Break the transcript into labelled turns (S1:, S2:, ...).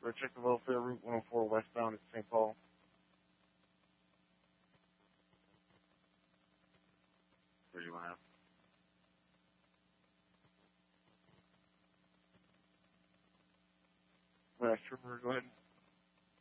S1: Or check the welfare route 104 westbound at St. Paul. Where do you want to have? Sure, go ahead.